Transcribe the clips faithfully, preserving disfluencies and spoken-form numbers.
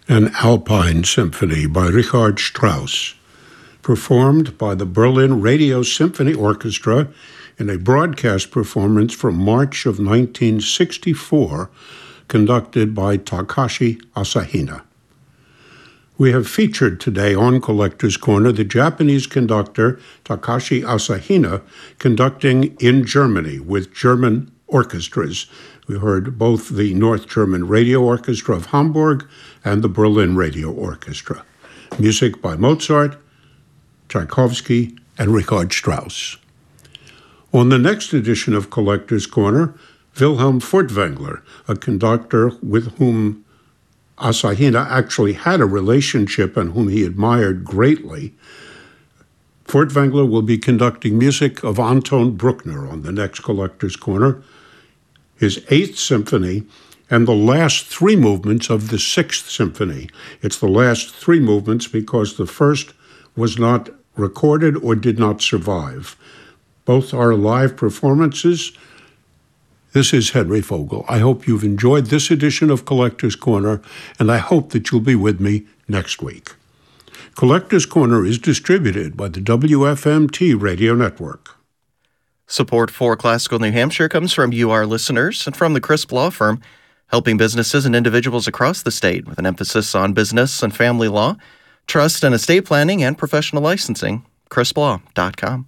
An Alpine Symphony by Richard Strauss, performed by the Berlin Radio Symphony Orchestra in a broadcast performance from March of nineteen sixty-four, conducted by Takashi Asahina. We have featured today on Collector's Corner the Japanese conductor Takashi Asahina conducting in Germany with German orchestras. We heard both the North German Radio Orchestra of Hamburg and the Berlin Radio Orchestra. Music by Mozart, Tchaikovsky, and Richard Strauss. On the next edition of Collector's Corner, Wilhelm Furtwängler, a conductor with whom Asahina actually had a relationship and whom he admired greatly. Furtwängler will be conducting music of Anton Bruckner on the next Collector's Corner, his Eighth Symphony, and the last three movements of the Sixth Symphony. It's the last three movements because the first was not recorded or did not survive. Both are live performances. This is Henry Fogel. I hope you've enjoyed this edition of Collector's Corner, and I hope that you'll be with me next week. Collector's Corner is distributed by the W F M T Radio Network. Support for Classical New Hampshire comes from you, our listeners, and from the Crisp Law Firm, helping businesses and individuals across the state with an emphasis on business and family law, trust and estate planning, and professional licensing. crisp law dot com.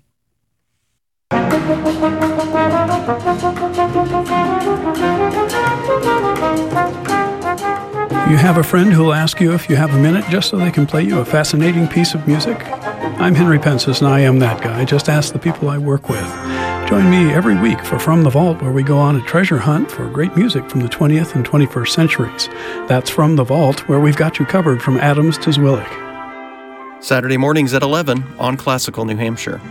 You have a friend who'll ask you if you have a minute just so they can play you a fascinating piece of music? I'm Henry Pences, and I am that guy. Just ask the people I work with. Join me every week for From the Vault, where we go on a treasure hunt for great music from the twentieth and twenty-first centuries. That's From the Vault, where we've got you covered from Adams to Zwillich. Saturday mornings at eleven on Classical New Hampshire.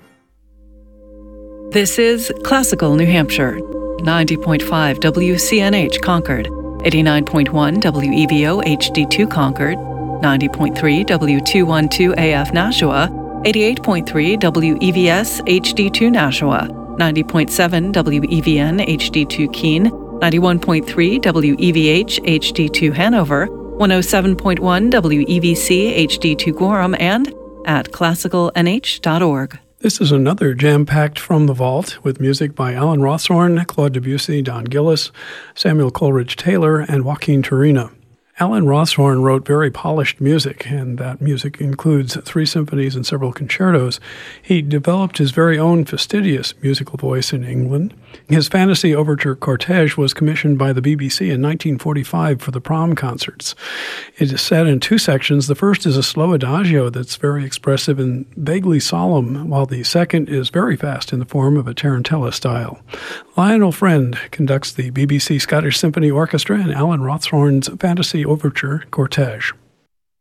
This is Classical New Hampshire, ninety point five W C N H Concord, eighty-nine point one W E V O H D two Concord, ninety point three W two twelve A F Nashua, eighty-eight point three W E V S H D two Nashua, ninety point seven W E V N H D two Keene, ninety-one point three W E V H H D two Hanover, one oh seven point one W E V C H D two Gorham, and at classical n h dot org. This is another jam-packed From the Vault with music by Alan Rawsthorn, Claude Debussy, Don Gillis, Samuel Coleridge Taylor, and Joaquin Turina. Alan Rawsthorn wrote very polished music, and that music includes three symphonies and several concertos. He developed his very own fastidious musical voice in England. His fantasy overture Cortege was commissioned by the B B C in nineteen forty-five for the prom concerts. It is set in two sections. The first is a slow adagio that's very expressive and vaguely solemn, while the second is very fast in the form of a tarantella style. Lionel Friend conducts the B B C Scottish Symphony Orchestra and Alan Rawsthorn's fantasy overture Cortege.